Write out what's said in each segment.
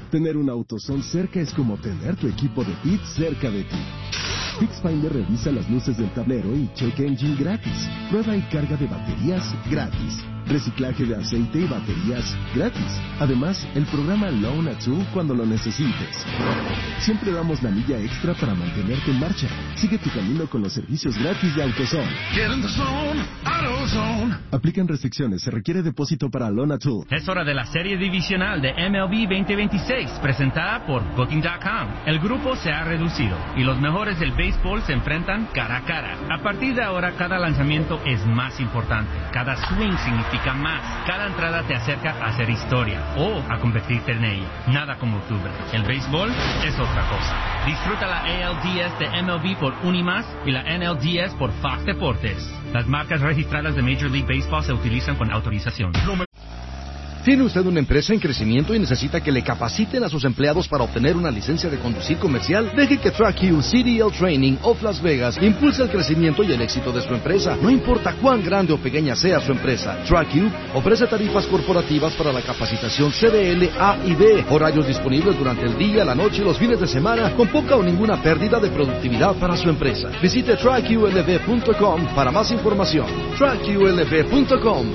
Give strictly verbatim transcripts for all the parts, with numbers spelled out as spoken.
Tener un AutoZone cerca es como tener tu equipo de P I T cerca de ti. FixFinder revisa las luces del tablero y check engine gratis. Prueba y carga de baterías gratis. Reciclaje de aceite y baterías gratis. Además, el programa Loan a Tool cuando lo necesites. Siempre damos la milla extra para mantenerte en marcha. Sigue tu camino con los servicios gratis de AutoZone. Get in the zone, AutoZone. Aplican restricciones. Se requiere depósito para Loan a Tool. Es hora de la serie divisional de M L B veinte veintiséis, presentada por Booking punto com. El grupo se ha reducido y los mejores del béisbol se enfrentan cara a cara. A partir de ahora, cada lanzamiento es más importante. Cada swing significa más. Cada entrada te acerca a hacer historia o a convertirte en ella. Nada como octubre. El béisbol es otra cosa. Disfruta la A L D S de M L B por Unimas y la N L D S por Fox Deportes. Las marcas registradas de Major League Baseball se utilizan con autorización. ¿Tiene usted una empresa en crecimiento y necesita que le capaciten a sus empleados para obtener una licencia de conducir comercial? Deje que TrackU C D L Training of Las Vegas impulse el crecimiento y el éxito de su empresa. No importa cuán grande o pequeña sea su empresa, TrackU ofrece tarifas corporativas para la capacitación C D L, A y B. Horarios disponibles durante el día, la noche y los fines de semana con poca o ninguna pérdida de productividad para su empresa. Visite track U L V punto com para más información. track U L V punto com.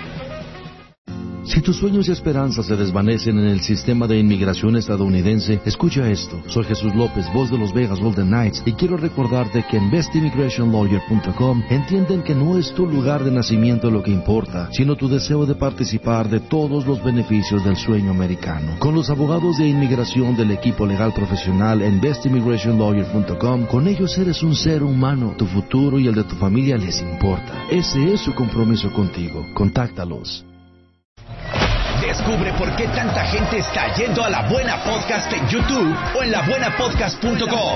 Si tus sueños y esperanzas se desvanecen en el sistema de inmigración estadounidense, escucha esto. Soy Jesús López, voz de los Vegas Golden Knights, y quiero recordarte que en best immigration lawyer punto com entienden que no es tu lugar de nacimiento lo que importa, sino tu deseo de participar de todos los beneficios del sueño americano. Con los abogados de inmigración del equipo legal profesional en best immigration lawyer punto com, con ellos eres un ser humano. Tu futuro y el de tu familia les importa. Ese es su compromiso contigo. Contáctalos. Descubre por qué tanta gente está yendo a La Buena Podcast en YouTube o en la buena podcast punto com.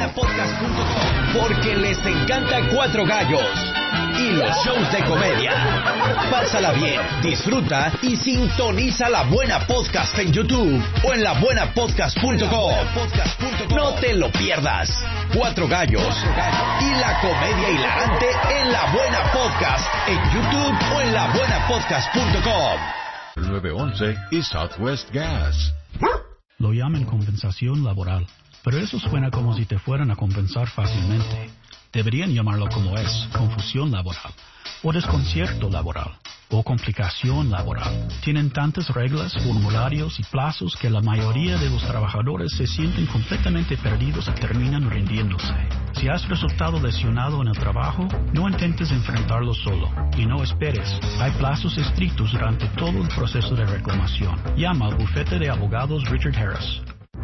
Porque les encanta Cuatro Gallos y los shows de comedia. Pásala bien, disfruta y sintoniza La Buena Podcast en YouTube o en la buena podcast punto com. No te lo pierdas. Cuatro Gallos y la comedia hilarante en La Buena Podcast en YouTube o en la buena podcast punto com. nueve once y Southwest Gas. Lo llaman compensación laboral, pero eso suena como si te fueran a compensar fácilmente. Deberían llamarlo como es, confusión laboral, o desconcierto laboral, o complicación laboral. Tienen tantas reglas, formularios y plazos que la mayoría de los trabajadores se sienten completamente perdidos y terminan rindiéndose. Si has resultado lesionado en el trabajo, no intentes enfrentarlo solo y no esperes. Hay plazos estrictos durante todo el proceso de reclamación. Llama al bufete de abogados Richard Harris.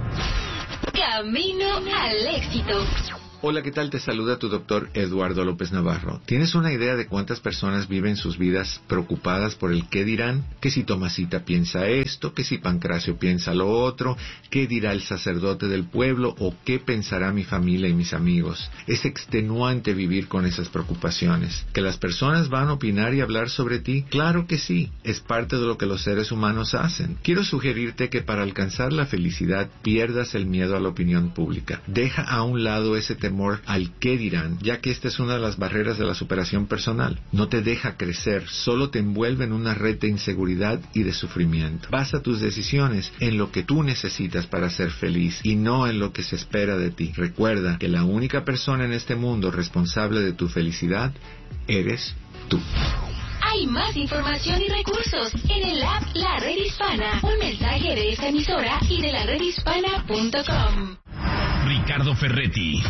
Camino al éxito. Hola, ¿qué tal? Te saluda tu doctor Eduardo López Navarro. ¿Tienes una idea de cuántas personas viven sus vidas preocupadas por el qué dirán? Que si Tomasita piensa esto, que si Pancracio piensa lo otro, qué dirá el sacerdote del pueblo o qué pensará mi familia y mis amigos. Es extenuante vivir con esas preocupaciones. ¿Que las personas van a opinar y hablar sobre ti? Claro que sí, es parte de lo que los seres humanos hacen. Quiero sugerirte que para alcanzar la felicidad pierdas el miedo a la opinión pública. Deja a un lado ese temor al qué dirán, ya que esta es una de las barreras de la superación personal. No te deja crecer, solo te envuelve en una red de inseguridad y de sufrimiento. Basa tus decisiones en lo que tú necesitas para ser feliz y no en lo que se espera de ti. Recuerda que la única persona en este mundo responsable de tu felicidad eres tú. Hay más información y recursos en el app La Red Hispana. Un mensaje de esta emisora y de la red hispana punto com. Ricardo Ferretti,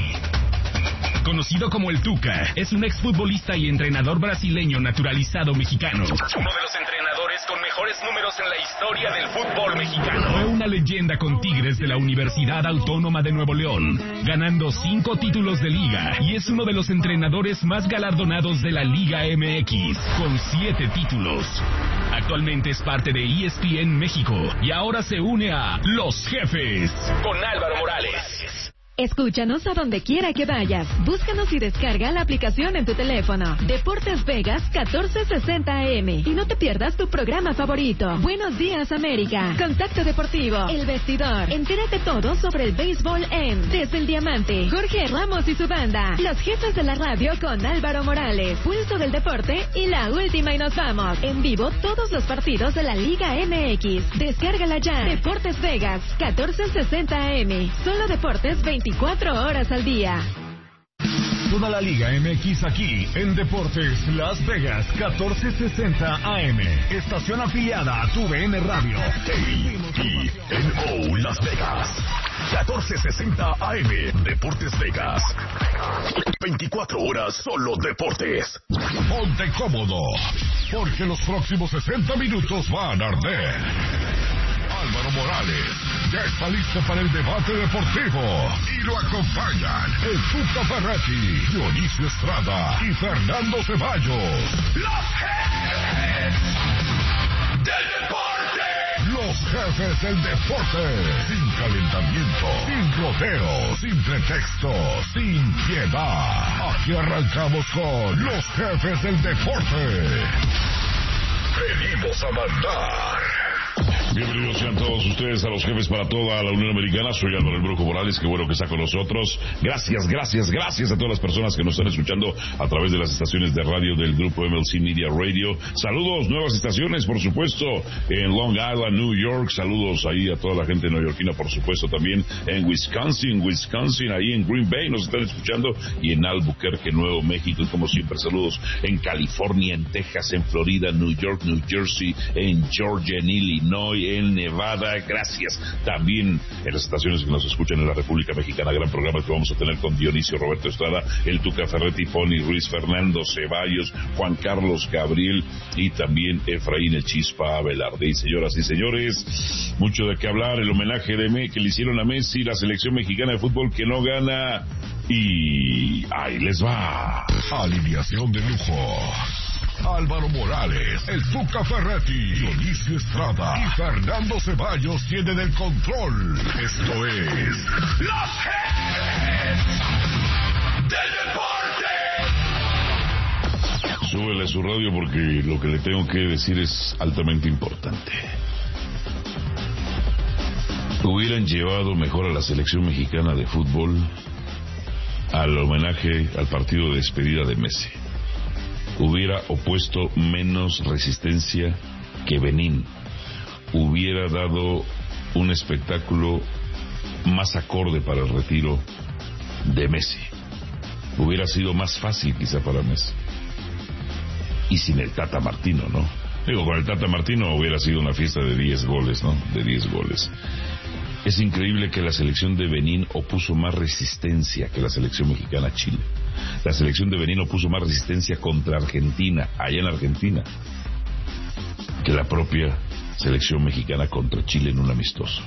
conocido como el Tuca, es un exfutbolista y entrenador brasileño naturalizado mexicano. Uno de los entrenadores con mejores números en la historia del fútbol mexicano. Fue una leyenda con Tigres de la Universidad Autónoma de Nuevo León, ganando cinco títulos de liga, y es uno de los entrenadores más galardonados de la Liga M X, con siete títulos. Actualmente es parte de E S P N México y ahora se une a Los Jefes con Álvaro Morales. Escúchanos a donde quiera que vayas. Búscanos y descarga la aplicación en tu teléfono. Deportes Vegas catorce sesenta A M. Y no te pierdas tu programa favorito. Buenos días, América. Contacto Deportivo. El Vestidor. Entérate todo sobre el béisbol en Desde el Diamante. Jorge Ramos y su banda. Los jefes de la radio con Álvaro Morales. Pulso del Deporte y la última y nos vamos. En vivo todos los partidos de la Liga M X. Descárgala ya. Deportes Vegas catorce sesenta A M. Solo deportes veinticuatro horas al día. Toda la Liga M X aquí en Deportes Las Vegas catorce sesenta A M. Estación afiliada a tu V N Radio. K I N O Las Vegas catorce sesenta A M. Deportes Vegas. veinticuatro horas solo deportes. Ponte cómodo, porque los próximos sesenta minutos van a arder. Álvaro Morales ya está listo para el debate deportivo y lo acompañan el Tuca Ferretti, Dionisio Estrada y Fernando Ceballos. Los jefes del deporte. Los jefes del deporte. Sin calentamiento, sin rodeo, sin pretexto, sin piedad. Aquí arrancamos con los jefes del deporte. Venimos a mandar. Bienvenidos sean todos ustedes a los jefes para toda la Unión Americana. Soy Álvaro El Brujo Morales, qué bueno que está con nosotros. Gracias, gracias, gracias a todas las personas que nos están escuchando a través de las estaciones de radio del grupo M L C Media Radio. Saludos, nuevas estaciones, por supuesto, en Long Island, New York. Saludos ahí a toda la gente neoyorquina, por supuesto, también en Wisconsin, Wisconsin, ahí en Green Bay nos están escuchando, y en Albuquerque, Nuevo México, y como siempre, saludos en California, en Texas, en Florida, New York, New Jersey, en Georgia, en Illinois, en Nevada. Gracias también en las estaciones que nos escuchan en la República Mexicana. Gran programa que vamos a tener con Dionisio Roberto Estrada, el Tuca Ferretti, Pony Ruiz, Fernando Ceballos, Juan Carlos Gabriel y también Efraín el Chispa Velarde. Y señoras y señores, mucho de qué hablar. El homenaje de Me que le hicieron a Messi, la selección mexicana de fútbol que no gana, y ahí les va. Alineación de lujo: Álvaro Morales, el Tuca Ferretti, Dionisio Estrada y Fernando Ceballos tienen el control. Esto es Los Jefes del Deporte. Súbele su radio porque lo que le tengo que decir es altamente importante. Hubieran llevado mejor a la selección mexicana de fútbol al homenaje al partido de despedida de Messi. Hubiera opuesto menos resistencia que Benín. Hubiera dado un espectáculo más acorde para el retiro de Messi. Hubiera sido más fácil quizá para Messi. Y sin el Tata Martino, ¿no? Digo, con el Tata Martino hubiera sido una fiesta de diez goles, ¿no? De diez goles. Es increíble que la selección de Benín opuso más resistencia que la selección mexicana a Chile. La selección de Benín opuso más resistencia contra Argentina, allá en Argentina, que la propia selección mexicana contra Chile en un amistoso.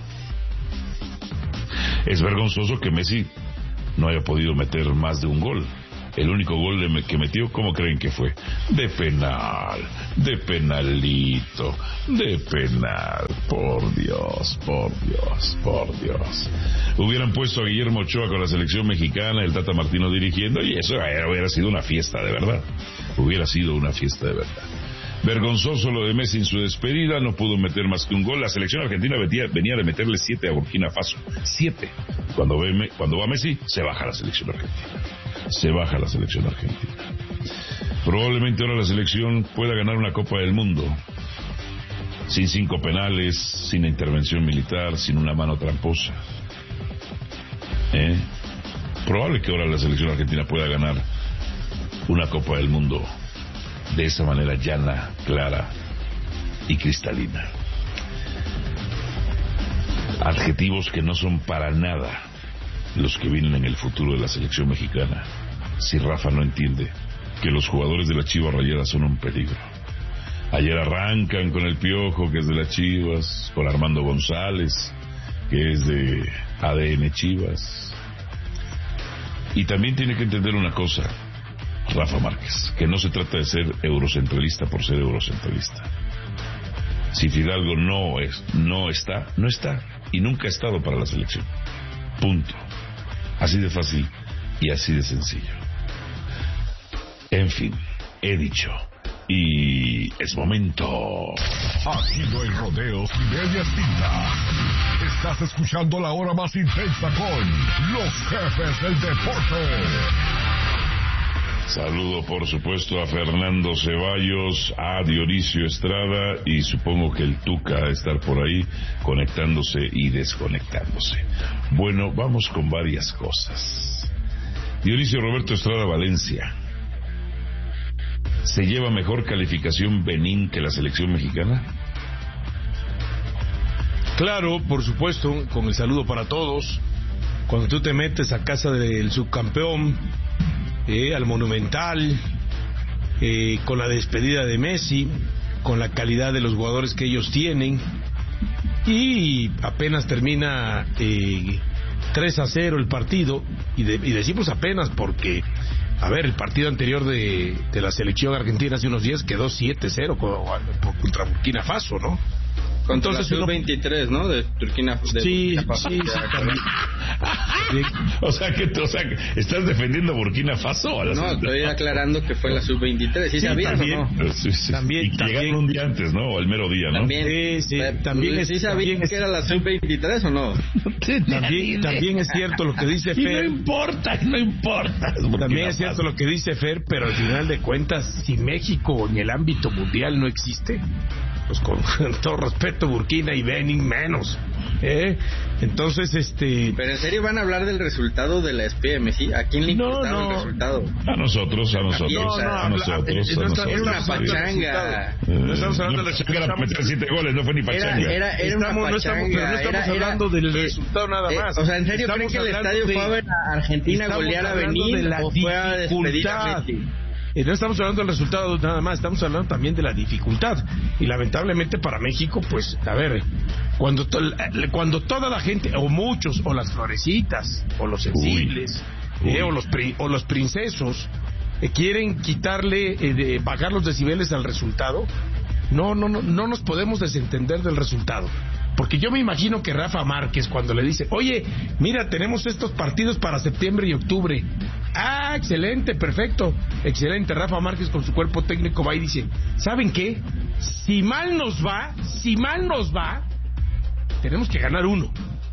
Es vergonzoso que Messi no haya podido meter más de un gol. El único gol que metió, ¿cómo creen que fue? De penal, de penalito, de penal. Por Dios, por Dios, por Dios. Hubieran puesto a Guillermo Ochoa con la selección mexicana, el Tata Martino dirigiendo, y eso hubiera sido una fiesta de verdad. Hubiera sido una fiesta de verdad. Vergonzoso lo de Messi en su despedida, no pudo meter más que un gol. La selección argentina venía, venía de meterle siete a Burkina Faso. Siete. Cuando, ve, cuando va Messi, se baja la selección argentina. Se baja la selección argentina. Probablemente ahora la selección pueda ganar una Copa del Mundo sin cinco penales, sin intervención militar, sin una mano tramposa. ¿Eh? Probable que ahora la selección argentina pueda ganar una Copa del Mundo de esa manera llana, clara y cristalina. Adjetivos que no son para nada los que vienen en el futuro de la selección mexicana. Si Rafa no entiende que los jugadores de las Chivas Rayadas son un peligro. Ayer arrancan con el Piojo, que es de las Chivas, con Armando González, que es de A D N Chivas. Y también tiene que entender una cosa, Rafa Márquez, que no se trata de ser eurocentralista por ser eurocentralista. Si Fidalgo no es, no está, no está, y nunca ha estado para la selección. Punto. Así de fácil y así de sencillo. En fin, he dicho. Y es momento. Aquí no hay rodeos ni medias tintas. Estás escuchando la hora más intensa con los jefes del deporte. Saludo por supuesto a Fernando Ceballos, a Dionisio Estrada y supongo que el Tuca a estar por ahí conectándose y desconectándose. Bueno, vamos con varias cosas. Dionisio Roberto Estrada Valencia. ¿Se lleva mejor calificación Benín que la selección mexicana? Claro, por supuesto, con el saludo para todos. Cuando tú te metes a casa del subcampeón, eh, al Monumental, eh, con la despedida de Messi, con la calidad de los jugadores que ellos tienen, y apenas termina eh, tres a cero el partido, y, de, y decimos apenas porque... A ver, el partido anterior de, de la selección argentina hace unos días quedó siete cero contra Burkina Faso, ¿no? Contra Entonces, la sub veintitrés, ¿no? De Burkina Faso. Sí, sí, sí, también. O sea que, o sea, que ¿estás defendiendo a Burkina Faso? A la no, estoy aclarando que fue la sub veintitrés. ¿Sí, sí sabías también, o no? Sí, sí, también, y también. llegaron un día antes, ¿no? O el mero día, ¿no? También, sí, sí, eh, también es, ¿sí sabías también que es, era la sub veintitrés o no? También, también es cierto lo que dice y Fer. no importa, no importa. También es cierto lo que dice Fer, pero al final de cuentas, si México en el ámbito mundial no existe, pues con todo respeto, Burkina y Benin menos, ¿eh? Entonces, este... Pero en serio van a hablar del resultado de la S P M, ¿sí? ¿A quién le importaba no, no. el resultado? A nosotros, a nosotros, No, no, a nosotros, eh, no, a nosotros. Era una pachanga. No estamos hablando no, del resultado. Era meter siete goles, no fue ni pachanga. Era, era, era una Estamos, no estamos, pachanga. pero no estamos era, hablando era, del eh, resultado nada eh, más. o sea, ¿en serio creen Estamos que el hablando estadio de- fue a ver a Argentina estamos golear a hablando Benín de la o fue a despedir a dificultad. Messi? Y no estamos hablando del resultado nada más, estamos hablando también de la dificultad. Y lamentablemente para México, pues, a ver, cuando, to cuando toda la gente, o muchos, o las florecitas, o los sensibles, Uy. eh, o, los pri o los princesos, eh, quieren quitarle, eh, de, bajar los decibeles al resultado, no, no, no, no nos podemos desentender del resultado. Porque yo me imagino que Rafa Márquez, cuando le dice, oye, mira, tenemos estos partidos para septiembre y octubre. Ah, excelente, perfecto, excelente. Rafa Márquez con su cuerpo técnico va y dice, ¿saben qué? Si mal nos va, si mal nos va, tenemos que ganar uno.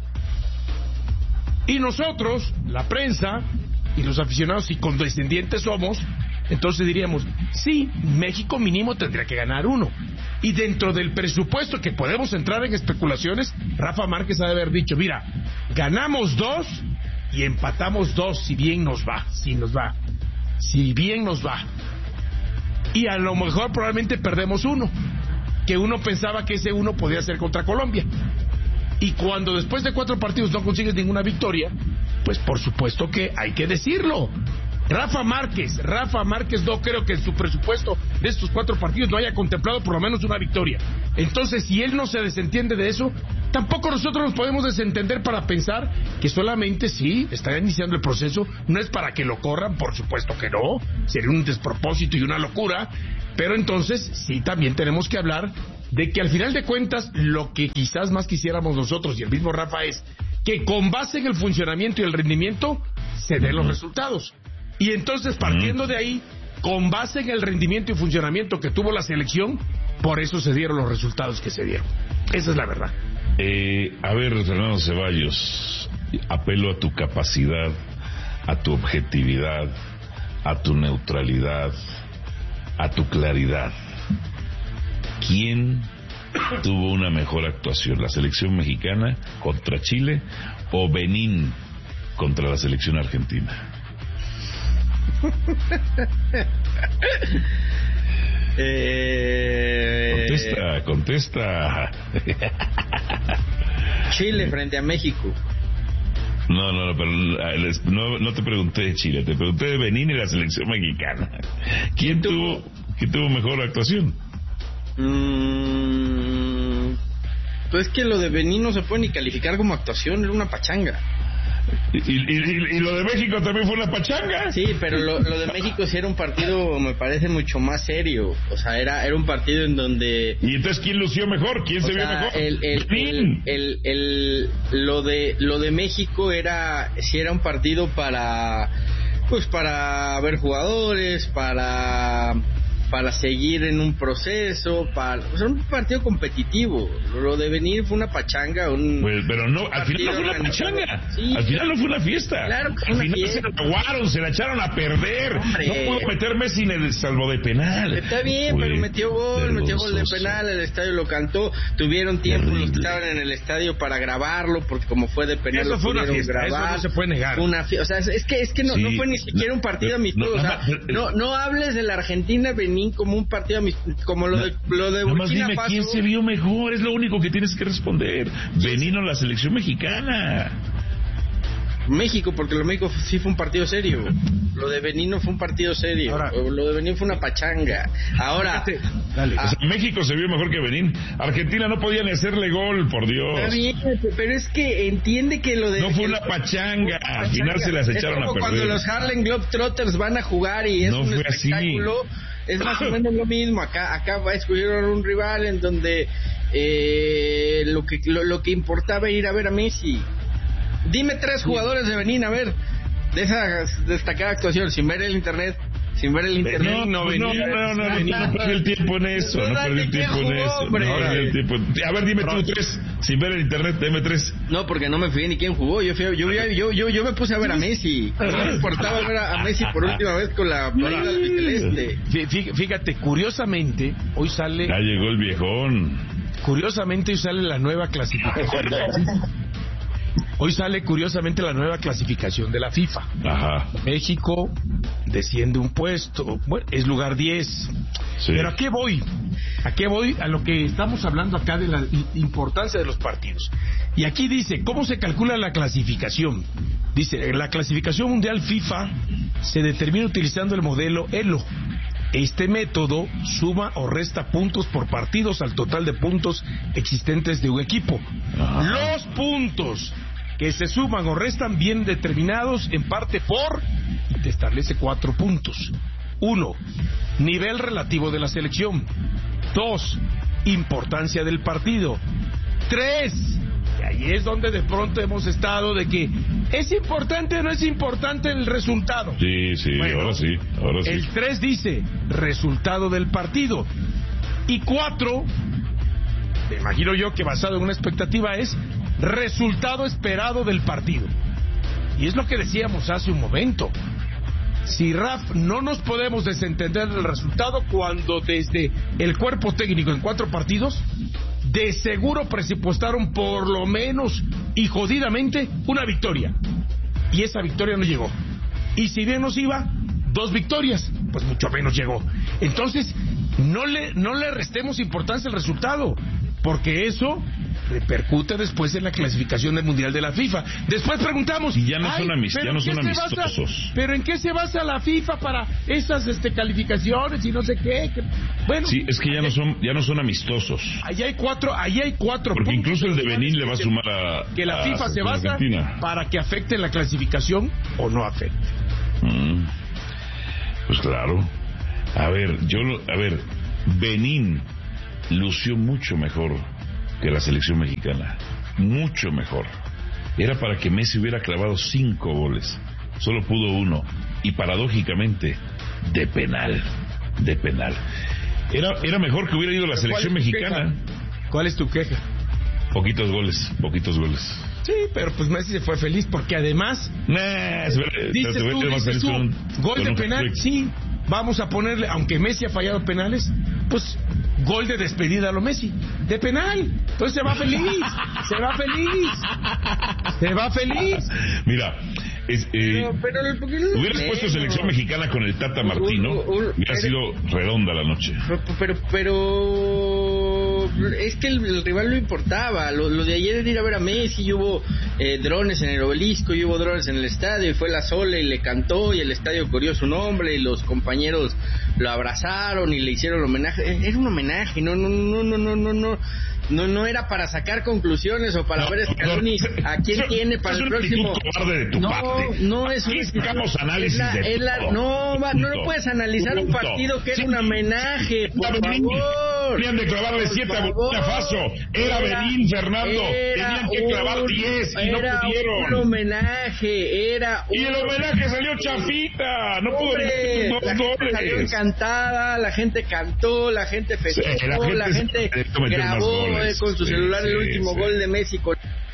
Y nosotros, la prensa y los aficionados, y condescendientes somos, entonces diríamos, sí, México mínimo tendría que ganar uno. Y dentro del presupuesto que podemos entrar en especulaciones, Rafa Márquez ha de haber dicho, mira, ganamos dos y empatamos dos si bien nos va, si nos va, si bien nos va. Y a lo mejor probablemente perdemos uno, que uno pensaba que ese uno podía ser contra Colombia. Y cuando después de cuatro partidos no consigues ninguna victoria, pues por supuesto que hay que decirlo. Rafa Márquez, Rafa Márquez no creo que en su presupuesto de estos cuatro partidos no haya contemplado por lo menos una victoria. Entonces, si él no se desentiende de eso, tampoco nosotros nos podemos desentender para pensar que solamente sí, está iniciando el proceso, no es para que lo corran, por supuesto que no, sería un despropósito y una locura, pero entonces sí también tenemos que hablar de que al final de cuentas lo que quizás más quisiéramos nosotros y el mismo Rafa es que con base en el funcionamiento y el rendimiento se den los resultados. Y entonces, partiendo de ahí, con base en el rendimiento y funcionamiento que tuvo la selección, por eso se dieron los resultados que se dieron. Esa es la verdad. Eh, a ver, Fernando Ceballos, apelo a tu capacidad, a tu objetividad, a tu neutralidad, a tu claridad. ¿Quién tuvo una mejor actuación? ¿La selección mexicana contra Chile o Benín contra la selección argentina? eh... Contesta, contesta. Chile frente a México. No, no, no, pero no, no te pregunté de Chile, te pregunté de Benín y la selección mexicana. ¿Quién tuvo, quién tuvo mejor actuación? Mm, pues que lo de Benín no se puede ni calificar como actuación, era una pachanga. Y, y, y, y lo de México también fue una pachanga. Sí, pero lo, lo de México sí era un partido, me parece, mucho más serio. O sea, era era un partido en donde... ¿Y entonces quién lució mejor? ¿Quién se vio mejor? El, el, el, el, el, lo de lo de México era, sí era un partido para, pues para ver jugadores, para... para seguir en un proceso, para o sea, un partido competitivo. Lo de venir fue una pachanga, un pues, pero no, al final no fue una pachanga, sí, al final no fue una fiesta, claro que fue al una final fiesta. se la aguaron, se la echaron a perder. Hombre. No pudo meter Messi en el salvo de penal. Está bien, fue, pero metió gol, metió gol de penal, el estadio lo cantó, tuvieron tiempo terrible. Los que estaban en el estadio para grabarlo, porque como fue de penal eso lo fue pudieron una fiesta, grabar. Eso no se puede negar. Una fie- o sea, es que es que no, sí. no fue ni siquiera un partido amistoso, no, no, o sea, no, no hables de la Argentina Benín como un partido amistoso, como lo de lo de Burkina dime Faso. ¿Quién se vio mejor? Es lo único que tienes que responder. Benín o la selección mexicana. México, porque lo de México sí fue un partido serio. Lo de Benín no fue un partido serio. Ahora, lo de Benín fue una pachanga. Ahora, dale. A, o sea, México se vio mejor que Benín. Argentina no podía ni hacerle gol, por Dios. Está bien, pero es que entiende que lo de... No fue una pachanga. Al final se las echaron es como a perder. cuando los Harlem Globetrotters van a jugar y es no un fue espectáculo. Así. Es más o menos lo mismo. Acá acá escogieron un rival en donde eh, lo que lo, lo que importaba era ir a ver a Messi. Dime tres jugadores de Benín, a ver, de esa destacada actuación, sin ver el internet, sin ver el internet. No, no, no, no, no, no, no, no perdí el tiempo en eso, no perdí el tiempo en eso. No perdí el tiempo. A ver, dime tú tres, sin ver el internet, dime tres. No, porque no me fijé ni quién jugó, yo fui, yo, yo, yo, yo me puse a ver a Messi. No me importaba ver a Messi por última vez con la playera del Celeste. Fíjate, curiosamente, hoy sale... Ya llegó el viejón. Curiosamente hoy sale la nueva clasificación. Hoy sale curiosamente la nueva clasificación de la FIFA. Ajá. México desciende un puesto, bueno, es lugar diez. Sí. Pero ¿a qué voy? ¿A qué voy? A lo que estamos hablando acá de la importancia de los partidos. Y aquí dice, ¿cómo se calcula la clasificación? Dice, la clasificación mundial FIFA se determina utilizando el modelo ELO. Este método suma o resta puntos por partidos al total de puntos existentes de un equipo. Ajá. Los puntos que se suman o restan bien determinados en parte por, y te establece cuatro puntos. Uno, nivel relativo de la selección. Dos, importancia del partido. Tres, y ahí es donde de pronto hemos estado de que ¿es importante o no es importante el resultado? Sí, sí, bueno, ahora sí, ahora sí. El tres dice resultado del partido. Y cuatro, me imagino yo que basado en una expectativa es resultado esperado del partido. Y es lo que decíamos hace un momento. Si Raf, no nos podemos desentender del resultado cuando desde el cuerpo técnico en cuatro partidos de seguro presupuestaron por lo menos y jodidamente una victoria. Y esa victoria no llegó. Y si bien nos iba, dos victorias, pues mucho menos llegó. Entonces, no le, no le restemos importancia al resultado, porque eso repercute después en la clasificación del Mundial de la FIFA. Después preguntamos, y ya no son, amist- ya no son amistosos. Basa, ¿pero en qué se basa la FIFA para esas este, calificaciones y no sé qué? Que, bueno, sí, es que ya no son ya no son amistosos. Ahí hay cuatro, ahí hay cuatro. Porque incluso el de Benín le va a sumar a que la a, FIFA se basa Argentina para que afecte la clasificación o no afecte. Mm, pues claro. A ver, yo a ver, Benín lució mucho mejor que la selección mexicana, mucho mejor. Era para que Messi hubiera clavado cinco goles, solo pudo uno, y paradójicamente de penal, de penal. Era era mejor que hubiera ido la selección mexicana. Queja? ¿Cuál es tu queja? Poquitos goles, poquitos goles. Sí, pero pues Messi se fue feliz porque además nah, es, dices te, te, tú, te dices tú, un, gol de penal, sí. Vamos a ponerle, aunque Messi ha fallado penales, pues gol de despedida a lo Messi, de penal. Entonces se va feliz, se va feliz, se va feliz. Mira, es, eh, no, pero, pero, hubieras puesto no. selección mexicana con el Tata Martino, uh, uh, uh, hubiera sido redonda la noche. Pero, pero es que el, el rival no importaba. Lo, lo de ayer era ir a ver a Messi, y hubo eh, drones en el obelisco, y hubo drones en el estadio, y fue la Sole y le cantó, y el estadio corrió su nombre, y los compañeros lo abrazaron y le hicieron homenaje. Era un homenaje, no, no, no, no, no, no, no. no no era para sacar conclusiones o para no, ver Scaloni no, a quién eso, tiene para eso el es próximo. De tu no, parte. no es Aquí sacamos análisis la, de la, todo. no, va, no lo puedes analizar Punto. un partido que Sí. era un homenaje, por Benín. favor. Tenían de clavarle Por siete a favor. Burkina Faso. Era, era Benín, Fernando. Era Tenían que clavar un, diez y no era pudieron. un homenaje, era Y el un... homenaje salió chafita. No pudo Hombre, meter dos la gente salió goles. encantada, la gente cantó, la gente festejó, Sí, la gente la gente se- meter más grabó goles. eh, con su Sí, celular el sí, último sí. gol de Messi. Con...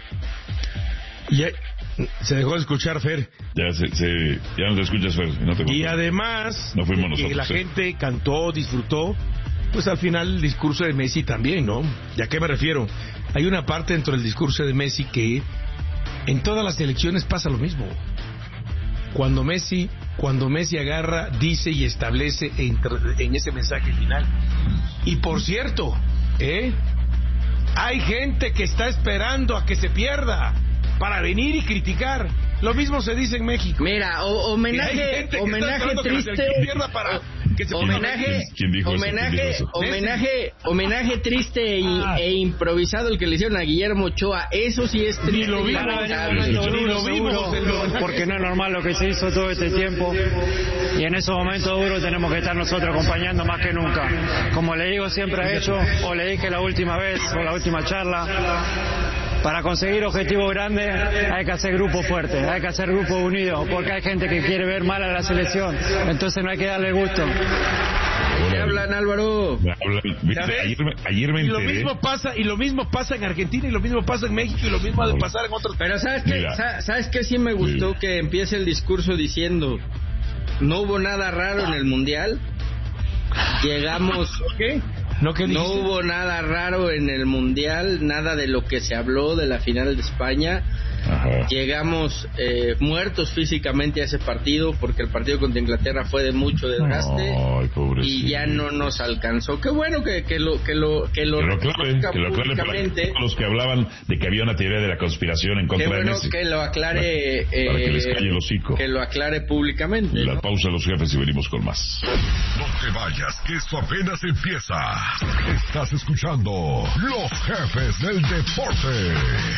Ya, se dejó de escuchar, Fer. Ya, se, se, ya no te escuchas, Fer. No te Y además, no fuimos que nosotros, la sí. gente cantó, disfrutó, pues al final el discurso de Messi también, ¿no? ¿Y a qué me refiero? Hay una parte dentro del discurso de Messi que en todas las elecciones pasa lo mismo. Cuando Messi, cuando Messi agarra, dice y establece en, en ese mensaje final. Y por cierto, ¿eh? Hay gente que está esperando a que se pierda para venir y criticar. Lo mismo se dice en México. Mira, o, homenaje, homenaje triste, para que se homenaje, ¿Quién dijo eso? homenaje, ¿Quién dijo eso? homenaje, homenaje triste y, Ah. e improvisado el que le hicieron a Guillermo Ochoa. Eso sí es triste. Ni lo y vimos, lamentable. ni lo vimos, porque no es normal lo que se hizo todo este tiempo y en esos momentos duros tenemos que estar nosotros acompañando más que nunca. Como le digo siempre a ellos, o le dije la última vez o la última charla, para conseguir objetivos grandes hay que hacer grupos fuertes, hay que hacer grupos unidos, porque hay gente que quiere ver mal a la selección, entonces no hay que darle gusto. ¿Qué hablan, Álvaro? Me hablan- viste, ayer, me- ayer me Y lo enteré. mismo pasa, y lo mismo pasa en Argentina, y lo mismo pasa en México, y lo mismo ha de pasar en otros. Pero ¿sabes qué? Mira. Sa- ¿Sabes qué? Sí me gustó Sí. que empiece el discurso diciendo no hubo nada raro en el Mundial. Llegamos... ¿Qué? ¿No, qué No dijiste? hubo nada raro en el Mundial, nada de lo que se habló de la final de España. Ajá. Llegamos eh, muertos físicamente a ese partido porque el partido contra Inglaterra fue de mucho desgaste. Ay, pobrecito. Y ya no nos alcanzó. Qué bueno que, que lo que lo que lo, Que lo aclare, reconozca que lo aclare para públicamente. todos los que hablaban de que había una teoría de la conspiración en Qué contra de bueno Messi. que lo aclare Para, para que eh, les calle el hocico. que lo aclare públicamente. La ¿no? pausa, los jefes, y venimos con más. No te vayas, que esto apenas empieza. Estás escuchando Los Jefes del Deporte.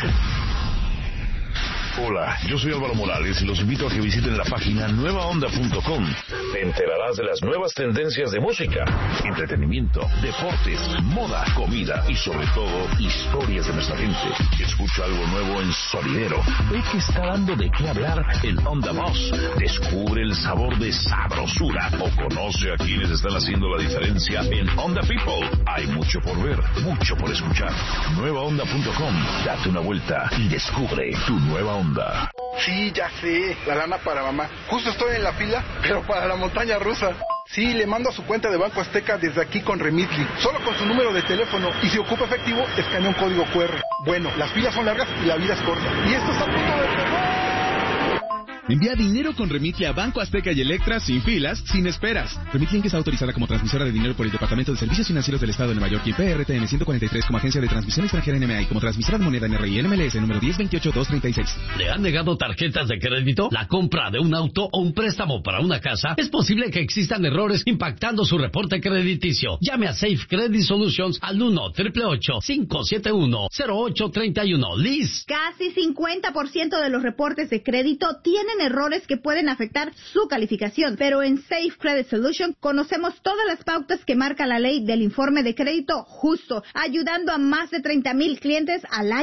Hola, yo soy Álvaro Morales y los invito a que visiten la página nueva onda punto com. Te enterarás de las nuevas tendencias de música, entretenimiento, deportes, moda, comida y sobre todo historias de nuestra gente. Escucha algo nuevo en Sonidero. Ve que está dando de qué hablar en Onda Voz. Descubre el sabor de sabrosura o conoce a quienes están haciendo la diferencia en Onda People. Hay mucho por ver, mucho por escuchar. nueva onda punto com. Date una vuelta y descubre tu nueva onda. Sí, ya sé, la lana para mamá. Justo estoy en la fila, pero para la montaña rusa. Sí, le mando a su cuenta de Banco Azteca desde aquí con Remitly. Solo con su número de teléfono. Y si ocupa efectivo, escanea un código cu erre. Bueno, las filas son largas y la vida es corta. Y esto está a punto de empezar. Envía dinero con Remitly a Banco Azteca y Electra sin filas, sin esperas. Remitly Inc es autorizada como transmisora de dinero por el Departamento de Servicios Financieros del Estado de Nueva York y P R T N ciento cuarenta y tres como agencia de transmisión extranjera N M A y como transmisora de moneda N R I N M L S número diez veintiocho dos treinta y seis. ¿Le han negado tarjetas de crédito? ¿La compra de un auto o un préstamo para una casa? Es posible que existan errores impactando su reporte crediticio. Llame a Safe Credit Solutions al uno, ocho ocho ocho, cinco siete uno, cero ocho tres uno. Liz. Casi cincuenta por ciento de los reportes de crédito tienen errores que pueden afectar su calificación, pero en Safe Credit Solution conocemos todas las pautas que marca la ley del informe de crédito justo, ayudando a más de treinta mil clientes al año